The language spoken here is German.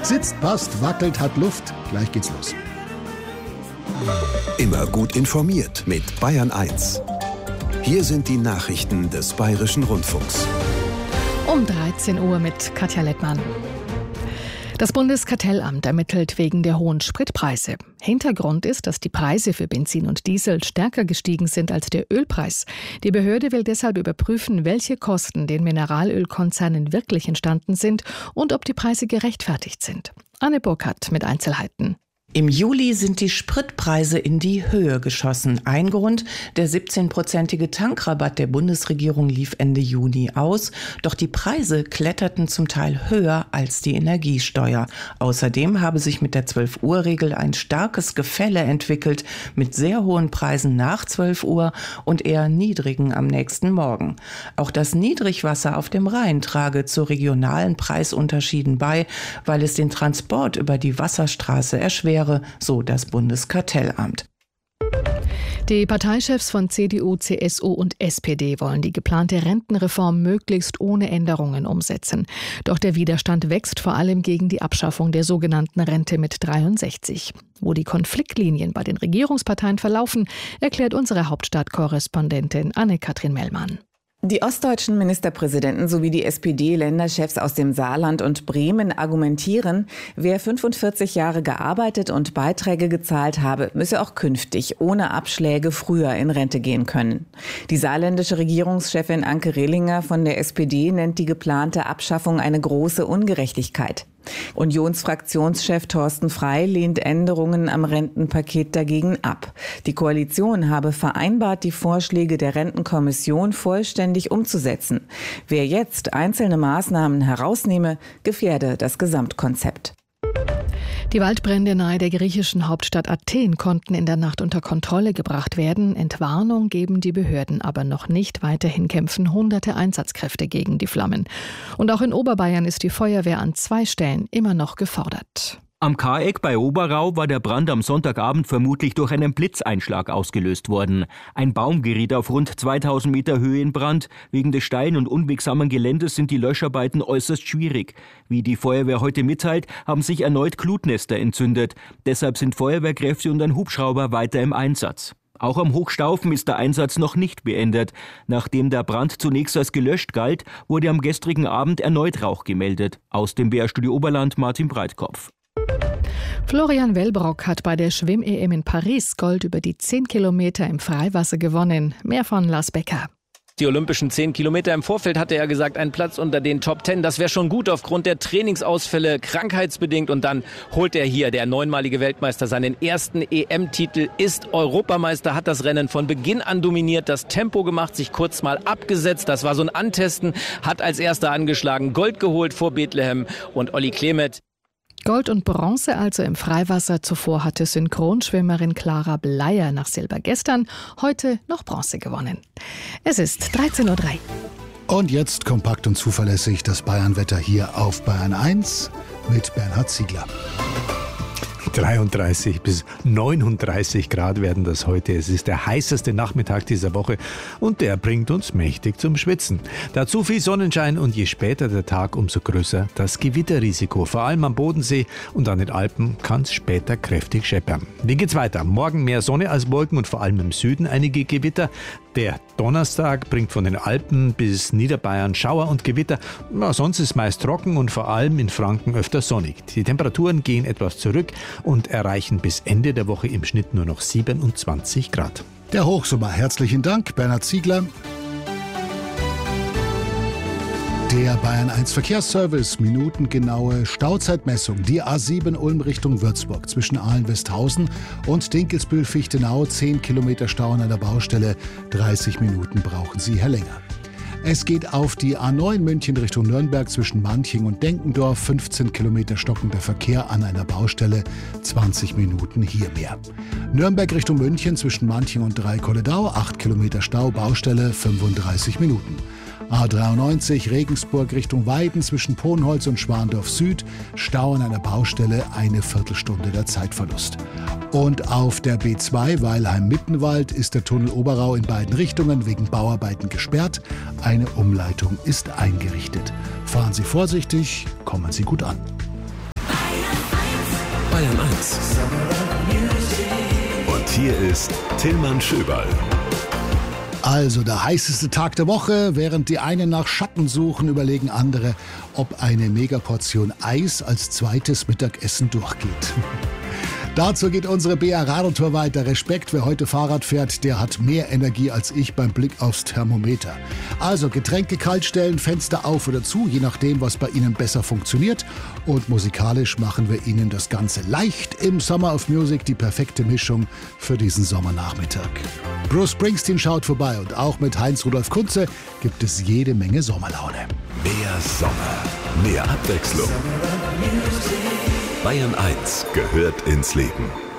Sitzt, passt, wackelt, hat Luft. Gleich geht's los. Immer gut informiert mit Bayern 1. Hier sind die Nachrichten des Bayerischen Rundfunks. Um 13 Uhr mit Katja Lettmann. Das Bundeskartellamt ermittelt wegen der hohen Spritpreise. Hintergrund ist, dass die Preise für Benzin und Diesel stärker gestiegen sind als der Ölpreis. Die Behörde will deshalb überprüfen, welche Kosten den Mineralölkonzernen wirklich entstanden sind und ob die Preise gerechtfertigt sind. Anne Burkhardt mit Einzelheiten. Im Juli sind die Spritpreise in die Höhe geschossen. Ein Grund, der 17-prozentige Tankrabatt der Bundesregierung lief Ende Juni aus. Doch die Preise kletterten zum Teil höher als die Energiesteuer. Außerdem habe sich mit der 12-Uhr-Regel ein starkes Gefälle entwickelt, mit sehr hohen Preisen nach 12 Uhr und eher niedrigen am nächsten Morgen. Auch das Niedrigwasser auf dem Rhein trage zu regionalen Preisunterschieden bei, weil es den Transport über die Wasserstraße erschwere, so das Bundeskartellamt. Die Parteichefs von CDU, CSU und SPD wollen die geplante Rentenreform möglichst ohne Änderungen umsetzen. Doch der Widerstand wächst vor allem gegen die Abschaffung der sogenannten Rente mit 63. Wo die Konfliktlinien bei den Regierungsparteien verlaufen, erklärt unsere Hauptstadtkorrespondentin Anne-Kathrin Mellmann. Die ostdeutschen Ministerpräsidenten sowie die SPD-Länderchefs aus dem Saarland und Bremen argumentieren, wer 45 Jahre gearbeitet und Beiträge gezahlt habe, müsse auch künftig ohne Abschläge früher in Rente gehen können. Die saarländische Regierungschefin Anke Rehlinger von der SPD nennt die geplante Abschaffung eine große Ungerechtigkeit. Unionsfraktionschef Thorsten Frey lehnt Änderungen am Rentenpaket dagegen ab. Die Koalition habe vereinbart, die Vorschläge der Rentenkommission vollständig umzusetzen. Wer jetzt einzelne Maßnahmen herausnehme, gefährde das Gesamtkonzept. Die Waldbrände nahe der griechischen Hauptstadt Athen konnten in der Nacht unter Kontrolle gebracht werden. Entwarnung geben die Behörden aber noch nicht. Weiterhin kämpfen hunderte Einsatzkräfte gegen die Flammen. Und auch in Oberbayern ist die Feuerwehr an 2 Stellen immer noch gefordert. Am Kareck bei Oberau war der Brand am Sonntagabend vermutlich durch einen Blitzeinschlag ausgelöst worden. Ein Baum geriet auf rund 2000 Meter Höhe in Brand. Wegen des steilen und unwegsamen Geländes sind die Löscharbeiten äußerst schwierig. Wie die Feuerwehr heute mitteilt, haben sich erneut Glutnester entzündet. Deshalb sind Feuerwehrkräfte und ein Hubschrauber weiter im Einsatz. Auch am Hochstaufen ist der Einsatz noch nicht beendet. Nachdem der Brand zunächst als gelöscht galt, wurde am gestrigen Abend erneut Rauch gemeldet. Aus dem BR-Studio Oberland Martin Breitkopf. Florian Wellbrock hat bei der Schwimm-EM in Paris Gold über die 10 Kilometer im Freiwasser gewonnen. Mehr von Lars Becker. Die olympischen 10 Kilometer im Vorfeld hatte er gesagt, ein Platz unter den Top 10, das wäre schon gut aufgrund der Trainingsausfälle, krankheitsbedingt. Und dann holt er hier, der 9-malige Weltmeister, seinen ersten EM-Titel, ist Europameister, hat das Rennen von Beginn an dominiert, das Tempo gemacht, sich kurz mal abgesetzt. Das war so ein Antesten, hat als erster angeschlagen, Gold geholt vor Bethlehem und Olli Klemet. Gold und Bronze also im Freiwasser. Zuvor hatte Synchronschwimmerin Clara Bleier nach Silber gestern, heute noch Bronze gewonnen. Es ist 13:03 Uhr. Und jetzt kompakt und zuverlässig das Bayernwetter hier auf Bayern 1 mit Bernhard Ziegler. 33 bis 39 Grad werden das heute. Es ist der heißeste Nachmittag dieser Woche und der bringt uns mächtig zum Schwitzen. Dazu viel Sonnenschein und je später der Tag, umso größer das Gewitterrisiko. Vor allem am Bodensee und an den Alpen kann es später kräftig scheppern. Wie geht's weiter? Morgen mehr Sonne als Wolken und vor allem im Süden einige Gewitter. Der Donnerstag bringt von den Alpen bis Niederbayern Schauer und Gewitter. Sonst ist meist trocken und vor allem in Franken öfter sonnig. Die Temperaturen gehen etwas zurück und erreichen bis Ende der Woche im Schnitt nur noch 27 Grad. Der Hochsommer. Herzlichen Dank, Bernhard Ziegler. Der Bayern 1 Verkehrsservice, minutengenaue Stauzeitmessung. Die A7 Ulm Richtung Würzburg zwischen Aalen-Westhausen und Dinkelsbühl-Fichtenau. 10 Kilometer Stau an einer Baustelle. 30 Minuten brauchen Sie, Herr Länger. Es geht auf die A9 München Richtung Nürnberg zwischen Manching und Denkendorf. 15 Kilometer stockender Verkehr an einer Baustelle. 20 Minuten hier mehr. Nürnberg Richtung München zwischen Manching und Dreikolledau. 8 Kilometer Stau, Baustelle, 35 Minuten. A93 Regensburg Richtung Weiden zwischen Ponholz und Schwandorf Süd. Stau an einer Baustelle, eine Viertelstunde der Zeitverlust. Und auf der B2 Weilheim-Mittenwald ist der Tunnel Oberau in beiden Richtungen wegen Bauarbeiten gesperrt. Eine Umleitung ist eingerichtet. Fahren Sie vorsichtig, kommen Sie gut an. Bayern 1. Und hier ist Tillmann Schöberl. Also der heißeste Tag der Woche. Während die einen nach Schatten suchen, überlegen andere, ob eine Megaportion Eis als zweites Mittagessen durchgeht. Dazu geht unsere BR-Radeltour weiter. Respekt, wer heute Fahrrad fährt, der hat mehr Energie als ich beim Blick aufs Thermometer. Also Getränke kalt stellen, Fenster auf oder zu, je nachdem, was bei Ihnen besser funktioniert. Und musikalisch machen wir Ihnen das Ganze leicht im Summer of Music, die perfekte Mischung für diesen Sommernachmittag. Bruce Springsteen schaut vorbei und auch mit Heinz-Rudolf Kunze gibt es jede Menge Sommerlaune. Mehr Sommer, mehr Abwechslung. Bayern 1 gehört ins Leben.